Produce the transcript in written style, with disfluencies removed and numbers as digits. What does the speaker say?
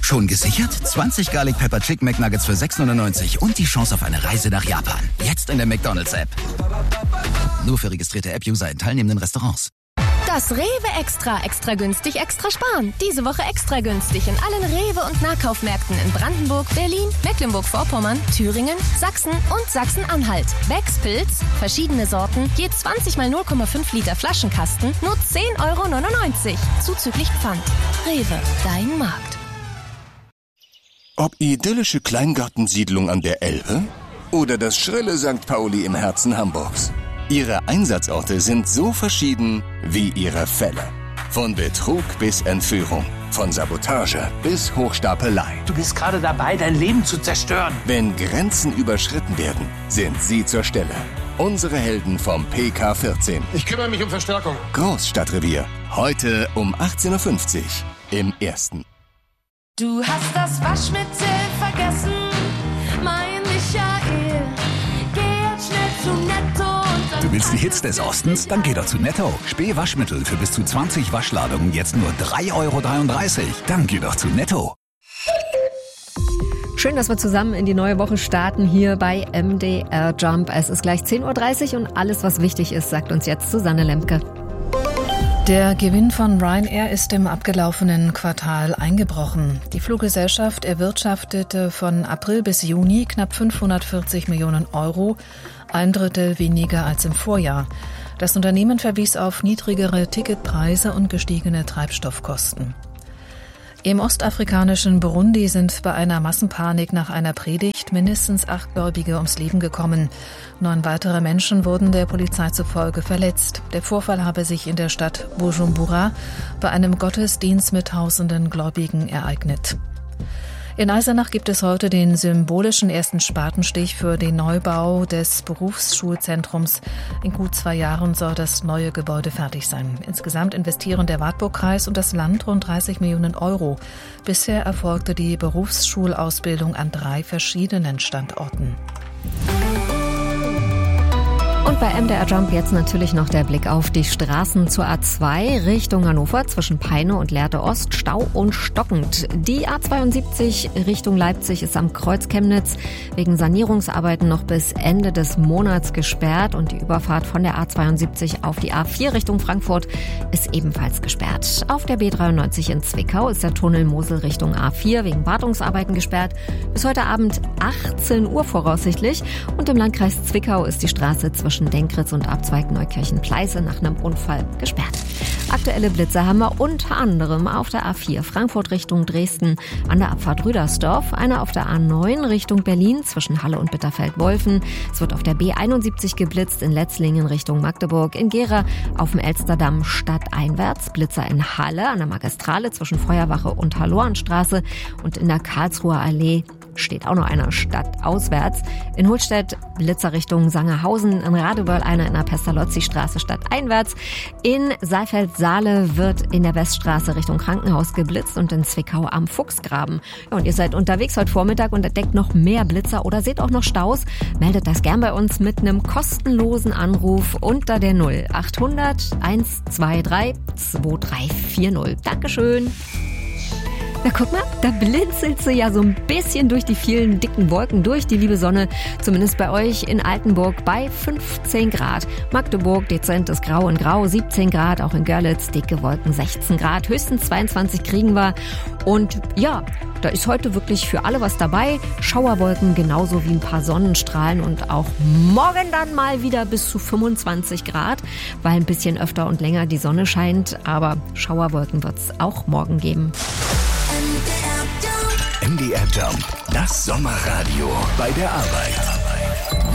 Schon gesichert? 20 Garlic Pepper Chicken McNuggets für 6,99 und die Chance auf eine Reise nach Japan. Jetzt in der McDonald's-App. Nur für registrierte App-User in teilnehmenden Restaurants. Das Rewe Extra. Extra günstig, extra sparen. Diese Woche extra günstig in allen Rewe- und Nahkaufmärkten in Brandenburg, Berlin, Mecklenburg-Vorpommern, Thüringen, Sachsen und Sachsen-Anhalt. Becks Pilz, verschiedene Sorten, je 20 mal 0,5 Liter Flaschenkasten, nur 10,99 €. Zuzüglich Pfand. Rewe, dein Markt. Ob idyllische Kleingartensiedlung an der Elbe oder das schrille St. Pauli im Herzen Hamburgs. Ihre Einsatzorte sind so verschieden wie ihre Fälle. Von Betrug bis Entführung, von Sabotage bis Hochstapelei. Du bist gerade dabei, dein Leben zu zerstören. Wenn Grenzen überschritten werden, sind Sie zur Stelle. Unsere Helden vom PK 14. Ich kümmere mich um Verstärkung. Großstadtrevier. Heute um 18:50 Uhr im Ersten. Du hast das Waschmittel vergessen, mein Michael. Geh jetzt schnell zu Netto. Du willst die Hits des Ostens? Dann geh doch zu Netto. Spähwaschmittel für bis zu 20 Waschladungen jetzt nur 3,33 €. Dann geh doch zu Netto. Schön, dass wir zusammen in die neue Woche starten hier bei MDR Jump. Es ist gleich 10:30 Uhr und alles, was wichtig ist, sagt uns jetzt Susanne Lemke. Der Gewinn von Ryanair ist im abgelaufenen Quartal eingebrochen. Die Fluggesellschaft erwirtschaftete von April bis Juni knapp 540 Millionen €, ein Drittel weniger als im Vorjahr. Das Unternehmen verwies auf niedrigere Ticketpreise und gestiegene Treibstoffkosten. Im ostafrikanischen Burundi sind bei einer Massenpanik nach einer Predigt mindestens 8 Gläubige ums Leben gekommen. 9 weitere Menschen wurden der Polizei zufolge verletzt. Der Vorfall habe sich in der Stadt Bujumbura bei einem Gottesdienst mit tausenden Gläubigen ereignet. In Eisenach gibt es heute den symbolischen ersten Spatenstich für den Neubau des Berufsschulzentrums. In gut 2 Jahren soll das neue Gebäude fertig sein. Insgesamt investieren der Wartburgkreis und das Land rund 30 Millionen €. Bisher erfolgte die Berufsschulausbildung an 3 verschiedenen Standorten. Und bei MDR Jump jetzt natürlich noch der Blick auf die Straßen zur A2 Richtung Hannover zwischen Peine und Lehrte Ost. Stau und stockend. Die A72 Richtung Leipzig ist am Kreuz Chemnitz wegen Sanierungsarbeiten noch bis Ende des Monats gesperrt. Und die Überfahrt von der A72 auf die A4 Richtung Frankfurt ist ebenfalls gesperrt. Auf der B93 in Zwickau ist der Tunnel Mosel Richtung A4 wegen Wartungsarbeiten gesperrt. Bis heute Abend 18 Uhr voraussichtlich. Und im Landkreis Zwickau ist die Straße zwischen Denkritz und Abzweig Neukirchen-Pleiße nach einem Unfall gesperrt. Aktuelle Blitze haben wir unter anderem auf der A4 Frankfurt Richtung Dresden an der Abfahrt Rüdersdorf, einer auf der A9 Richtung Berlin zwischen Halle und Bitterfeld-Wolfen. Es wird auf der B71 geblitzt in Letzlingen Richtung Magdeburg, in Gera auf dem Elsterdamm stadteinwärts, Blitzer in Halle an der Magistrale zwischen Feuerwache und Halloranstraße und in der Karlsruher Allee steht auch noch einer stadtauswärts. In Holstedt Blitzer Richtung Sangerhausen, in Radebeul einer in der Pestalozzi-Straße stadteinwärts. In Saalfeld-Saale wird in der Weststraße Richtung Krankenhaus geblitzt und in Zwickau am Fuchsgraben. Ja, und ihr seid unterwegs heute Vormittag und entdeckt noch mehr Blitzer oder seht auch noch Staus, meldet das gern bei uns mit einem kostenlosen Anruf unter der 0800 123 2340. Dankeschön. Na guck mal, da blinzelt sie ja so ein bisschen durch die vielen dicken Wolken durch, die liebe Sonne. Zumindest bei euch in Altenburg bei 15 Grad. Magdeburg dezentes Grau in Grau, 17 Grad. Auch in Görlitz dicke Wolken, 16 Grad. Höchstens 22 kriegen wir. Und ja, da ist heute wirklich für alle was dabei. Schauerwolken genauso wie ein paar Sonnenstrahlen und auch morgen dann mal wieder bis zu 25 Grad, weil ein bisschen öfter und länger die Sonne scheint. Aber Schauerwolken wird es auch morgen geben. MDR Jump, das Sommerradio bei der Arbeit.